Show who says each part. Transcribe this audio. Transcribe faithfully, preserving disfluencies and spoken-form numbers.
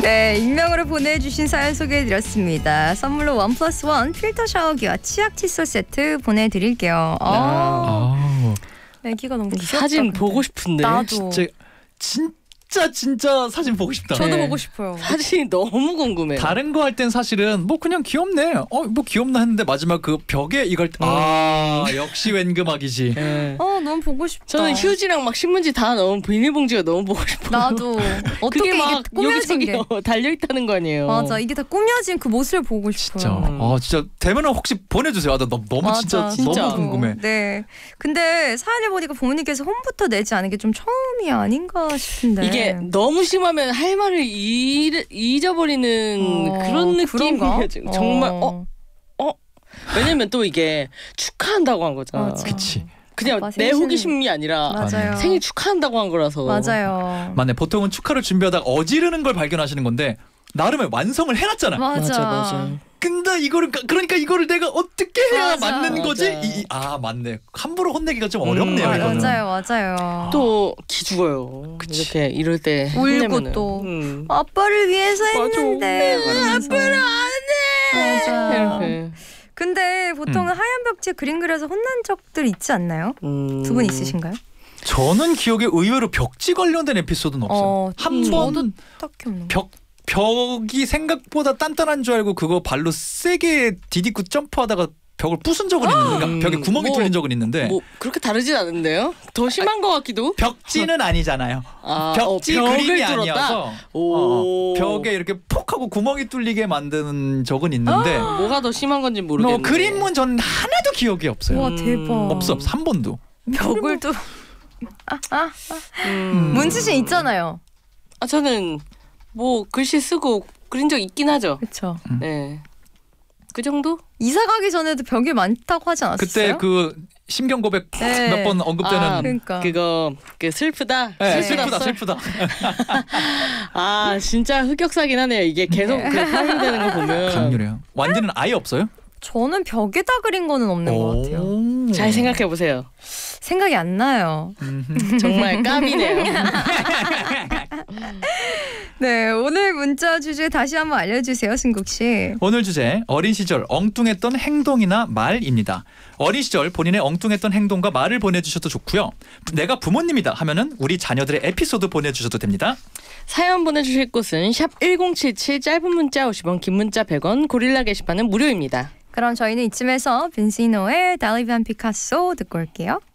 Speaker 1: 네, 익명으로 보내주신 사연 소개해드렸습니다. 선물로 원 플러스 원 필터 샤워기와 치약 칫솔 세트 보내드릴게요. 아,
Speaker 2: 아.
Speaker 1: 애기가 너무 귀엽다.
Speaker 3: 사진
Speaker 1: 근데.
Speaker 3: 보고 싶은데.
Speaker 1: 나도.
Speaker 2: 진짜 진짜 진짜 사진 보고 싶다.
Speaker 1: 저도
Speaker 3: 네.
Speaker 1: 보고 싶어요.
Speaker 3: 사진이 너무 궁금해요.
Speaker 2: 다른 거 할 땐 사실은 뭐 그냥 귀엽네. 어, 뭐 귀엽나 했는데 마지막 그 벽에 이걸
Speaker 3: 음.
Speaker 2: 아 역시 웬금악이지.
Speaker 3: 네.
Speaker 1: 어, 너무 보고 싶다.
Speaker 3: 저는 휴지랑 막 신문지 다 넣은 비닐봉지가 너무 보고 싶어요.
Speaker 1: 나도 어떻게
Speaker 3: 그게
Speaker 1: 이게
Speaker 3: 막
Speaker 1: 꾸며진 게.
Speaker 3: 여기저기 달려 있다는 거 아니에요.
Speaker 1: 맞아, 이게 다 꾸며진 그 모습을 보고 싶어요.
Speaker 2: 진짜. 아 진짜 되면은 혹시 보내주세요. 아, 나 너무 너무
Speaker 1: 맞아,
Speaker 2: 진짜,
Speaker 3: 진짜.
Speaker 2: 너무 궁금해.
Speaker 1: 네. 근데 사연을 보니까 부모님께서 홈부터 내지 않은 게 좀 처음이 아닌가 싶은데.
Speaker 3: 이게 너무 심하면 할 말을 잊, 잊어버리는
Speaker 1: 어,
Speaker 3: 그런
Speaker 1: 그런가?
Speaker 3: 느낌이에요. 정말 어? 어? 왜냐면 또 이게 축하한다고 한 거잖아.
Speaker 1: 맞아.
Speaker 2: 그치.
Speaker 3: 그냥
Speaker 1: 아빠
Speaker 3: 내
Speaker 1: 생신-
Speaker 3: 호기심이 아니라
Speaker 1: 맞아요.
Speaker 3: 생일 축하한다고 한 거라서.
Speaker 1: 맞아요.
Speaker 2: 맞네. 보통은 축하를 준비하다가 어지르는 걸 발견하시는 건데 나름의 완성을 해놨잖아.
Speaker 1: 맞아.
Speaker 3: 맞아, 맞아.
Speaker 2: 근데 이거를 그러니까 이거를 내가 어떻게 해야
Speaker 1: 맞아.
Speaker 2: 맞는 거지?
Speaker 3: 맞아.
Speaker 2: 이, 이- 아 맞네. 함부로 혼내기가 좀
Speaker 3: 음,
Speaker 2: 어렵네요.
Speaker 3: 맞아.
Speaker 2: 이거는.
Speaker 1: 맞아요, 맞아요.
Speaker 3: 또 기죽어요.
Speaker 2: 그치.
Speaker 3: 이렇게 이럴 때
Speaker 1: 울고
Speaker 3: 혼내면은.
Speaker 1: 또.
Speaker 3: 음.
Speaker 1: 아빠를 위해서
Speaker 3: 맞아.
Speaker 1: 했는데. 아빠를 안 해. 맞아.
Speaker 3: 이렇게.
Speaker 1: 근데 보통은
Speaker 2: 음.
Speaker 1: 하얀 벽지에 그림 그려서 혼난 적들 있지 않나요?
Speaker 3: 음.
Speaker 1: 두 분 있으신가요?
Speaker 2: 저는 기억에 의외로 벽지 관련된 에피소드는 없어요.
Speaker 1: 어,
Speaker 2: 한
Speaker 1: 저도
Speaker 2: 번
Speaker 1: 딱히 없는 거.
Speaker 2: 벽 벽이 생각보다 단단한 줄 알고 그거 발로 세게 디디고 점프하다가 벽을 부순 적은 있는데 그러니까 벽에 구멍이
Speaker 3: 뭐,
Speaker 2: 뚫린 적은 있는데
Speaker 3: 뭐 그렇게 다르진 않은데요? 더 심한 것 같기도.
Speaker 2: 벽지는 아니잖아요.
Speaker 3: 아,
Speaker 2: 벽지
Speaker 3: 어,
Speaker 2: 그림이
Speaker 3: 벽을 뚫었다?
Speaker 2: 아니어서
Speaker 3: 오.
Speaker 2: 어, 어, 벽에 이렇게 푹 하고 구멍이 뚫리게 만드는 적은 있는데
Speaker 3: 뭐가 더 심한 건지 모르겠네.
Speaker 2: 뭐 그림은 전 하나도 기억이 없어요.
Speaker 1: 와,
Speaker 3: 음.
Speaker 1: 대박.
Speaker 2: 없어 없어 한 번도.
Speaker 1: 벽을 또 아, 아,
Speaker 3: 음.
Speaker 1: 문치 씨 있잖아요.
Speaker 3: 아 저는 뭐 글씨 쓰고 그린 적 있긴 하죠.
Speaker 1: 그렇죠.
Speaker 3: 네. 그 정도?
Speaker 1: 이사 가기 전에도 벽이 많다고 하지 않았어요?
Speaker 2: 그때 그 심경 고백
Speaker 1: 네.
Speaker 2: 몇 번 언급되는
Speaker 3: 아,
Speaker 1: 그러니까.
Speaker 3: 그거 그 슬프다.
Speaker 2: 네,
Speaker 1: 네.
Speaker 2: 슬프다 슬프다.
Speaker 3: 아 진짜 흑역사긴 하네요. 이게 계속 그 파생되는 거 보면.
Speaker 2: 강렬해요. 완디는 아예 없어요?
Speaker 1: 저는 벽에다 그린 거는 없는 것 같아요.
Speaker 2: 오.
Speaker 3: 잘 생각해 보세요.
Speaker 1: 생각이 안 나요.
Speaker 2: 음흠.
Speaker 3: 정말 깜이네요.
Speaker 1: 네, 오늘 문자 주제 다시 한번 알려주세요, 승국 씨.
Speaker 2: 오늘 주제 어린 시절 엉뚱했던 행동이나 말입니다. 어린 시절 본인의 엉뚱했던 행동과 말을 보내주셔도 좋고요. 내가 부모님이다 하면은 우리 자녀들의 에피소드 보내주셔도 됩니다.
Speaker 3: 사연 보내주실 곳은 샵 일공칠칠 짧은 문자 오십 원 긴 문자 백 원 고릴라 게시판은 무료입니다.
Speaker 1: 그럼 저희는 이쯤에서 빈시노의 달리반 피카소 듣고 올게요.